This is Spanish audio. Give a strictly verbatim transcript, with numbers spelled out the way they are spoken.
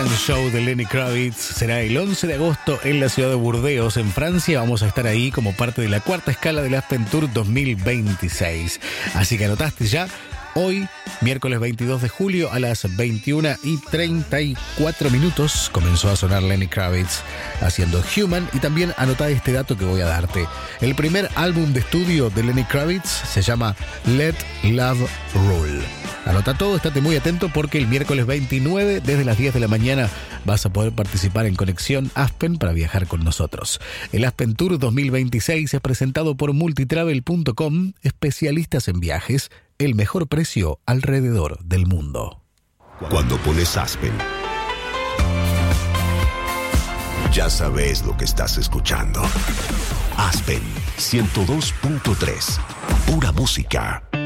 El show de Lenny Kravitz será el once de agosto en la ciudad de Burdeos, en Francia. Vamos a estar ahí como parte de la cuarta escala del Aspen Tour dos mil veintiséis. Así que anotaste ya. Hoy, miércoles veintidós de julio, a las veintiuna y treinta y cuatro minutos, comenzó a sonar Lenny Kravitz haciendo Human. Y también anotá este dato que voy a darte. El primer álbum de estudio de Lenny Kravitz se llama Let Love Rule. Anota todo, estate muy atento porque el miércoles veintinueve, desde las diez de la mañana, vas a poder participar en Conexión Aspen para viajar con nosotros. El Aspen Tour dos mil veintiséis es presentado por multitravel punto com, especialistas en viajes, el mejor precio alrededor del mundo. Cuando pones Aspen, ya sabes lo que estás escuchando. Aspen ciento dos punto tres, pura música.